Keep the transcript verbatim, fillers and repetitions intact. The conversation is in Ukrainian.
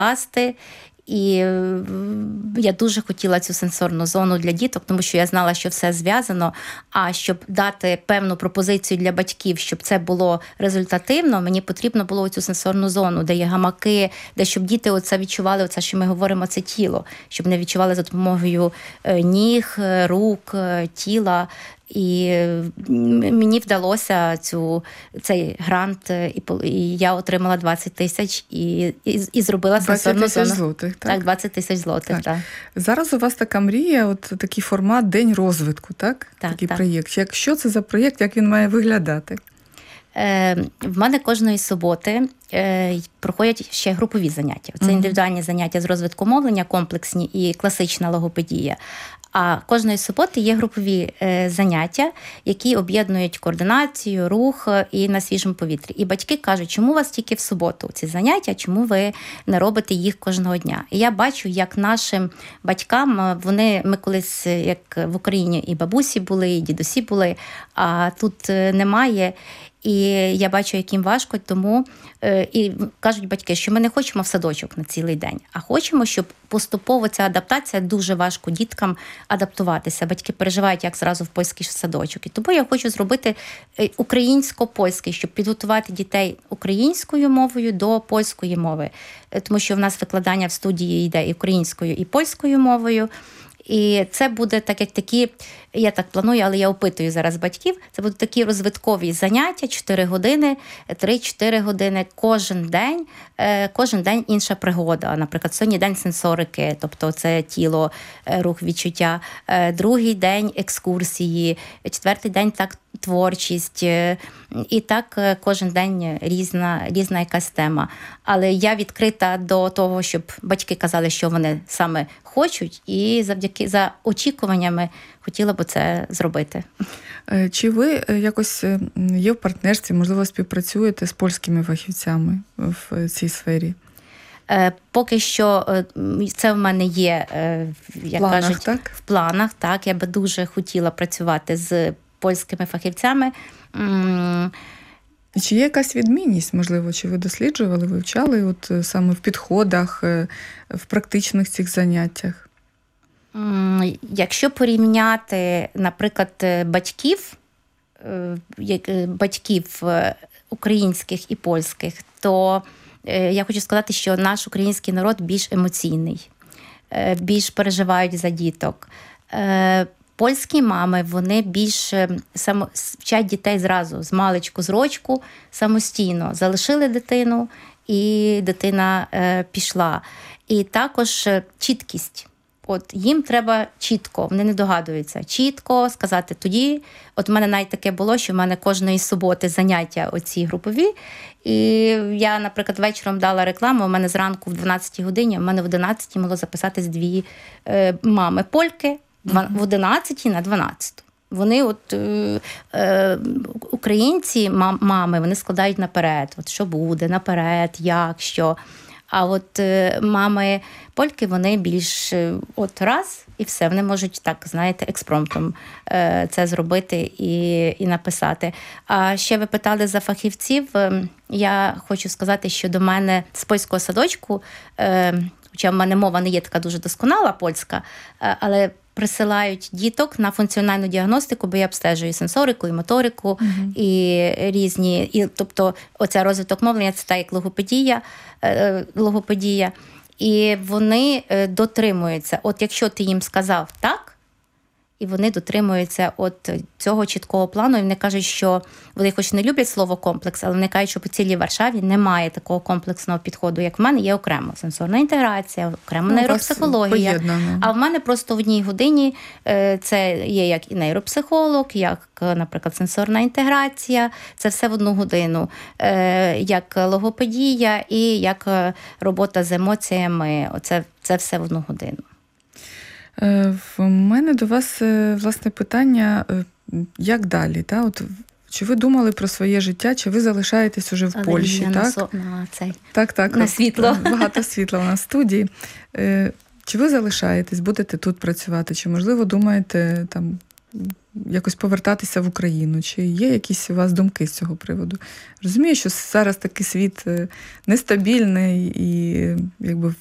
класти. І я дуже хотіла цю сенсорну зону для діток, тому що я знала, що все зв'язано. А щоб дати певну пропозицію для батьків, щоб це було результативно, мені потрібно було цю сенсорну зону, де є гамаки, де щоб діти оце відчували, оце, що ми говоримо, це тіло, щоб не відчували за допомогою ніг, рук, тіла. І мені вдалося цю, цей грант, і, і я отримала двадцять тисяч і, і, і зробила сенсорну зону. двадцять тисяч злотих, так? Так, двадцять тисяч злотих, так. так. Зараз у вас така мрія, от такий формат «День розвитку», так? Так, такий так. проєкт. Якщо це за проєкт, як він має виглядати? Е, в мене кожної суботи е, проходять ще групові заняття. Це mm-hmm. індивідуальні заняття з розвитку мовлення, комплексні і класична логопедія. А кожної суботи є групові е, заняття, які об'єднують координацію, рух і на свіжому повітрі. І батьки кажуть, чому у вас тільки в суботу ці заняття, чому ви не робите їх кожного дня? І я бачу, як нашим батькам, вони, ми колись, як в Україні, і бабусі були, і дідусі були, а тут немає. І я бачу, як їм важко, тому е, і кажуть батьки, що ми не хочемо в садочок на цілий день, а хочемо, щоб поступово ця адаптація, дуже важко діткам адаптуватися. Батьки переживають, як зразу в польський садочок. І тому я хочу зробити українсько-польський, щоб підготувати дітей українською мовою до польської мови. Тому що в нас викладання в студії йде і українською, і польською мовою. І це буде так, як такі, я так планую, але я опитую зараз батьків, це будуть такі розвиткові заняття, чотири години, три-чотири години кожен день, кожен день інша пригода. Наприклад, сьогодні день сенсорики, тобто це тіло, рух, відчуття, другий день екскурсії, четвертий день так творчість. І так кожен день різна, різна якась тема. Але я відкрита до того, щоб батьки казали, що вони саме хочуть, і завдяки за очікуваннями хотіла б це зробити. Чи ви якось є в партнерстві, можливо, співпрацюєте з польськими фахівцями в цій сфері? Поки що це в мене є, як планах, кажуть, так? в планах. Так, я би дуже хотіла працювати з польськими фахівцями. І чи є якась відмінність, можливо, чи ви досліджували, вивчали от саме в підходах, в практичних цих заняттях? Якщо порівняти, наприклад, батьків, батьків українських і польських, то я хочу сказати, що наш український народ більш емоційний, більш переживають за діток. Польські мами, вони більш само, вчать дітей зразу, з маличку, з рочку, самостійно. Залишили дитину, і дитина е, пішла. І також чіткість. От їм треба чітко, вони не догадуються, чітко сказати тоді. От в мене навіть таке було, що в мене кожної суботи заняття оці групові. І я, наприклад, вечором дала рекламу, у мене зранку в дванадцятій годині, у мене в одинадцятій мало записатись дві е, мами польки, в одинадцятій на дванадцяту. Вони от е, е, українці, мам, мами, вони складають наперед. От що буде, наперед, як, що. А от е, мами польки, вони більш е, от раз і все. Вони можуть так, знаєте, експромтом е, це зробити і, і написати. А ще ви питали за фахівців. Я хочу сказати, що до мене з польського садочку, е, хоча в мене мова не є така дуже досконала польська, е, але присилають діток на функціональну діагностику, бо я обстежую сенсорику, і моторику, uh-huh. і різні, і, тобто оця розвиток мовлення, це так як логопедія, е, логопедія, і вони дотримуються. От якщо ти їм сказав так, і вони дотримуються от цього чіткого плану, і вони кажуть, що вони хоч не люблять слово комплекс, але вони кажуть, що по цілій Варшаві немає такого комплексного підходу, як в мене. Є окремо сенсорна інтеграція, окремо ну, нейропсихологія. А в мене просто в одній годині це є як і нейропсихолог, як, наприклад, сенсорна інтеграція. Це все в одну годину. Як логопедія і як робота з емоціями. Оце, це все в одну годину. В мене до вас, власне, питання, як далі? Та? От, чи ви думали про своє життя, чи ви залишаєтесь уже в Але Польщі? На, так? со, на, цей, так, так, на світло. Багато світла у нас в студії. Чи ви залишаєтесь, будете тут працювати? Чи, можливо, думаєте там, якось повертатися в Україну? Чи є якісь у вас думки з цього приводу? Розумію, що зараз такий світ нестабільний і якби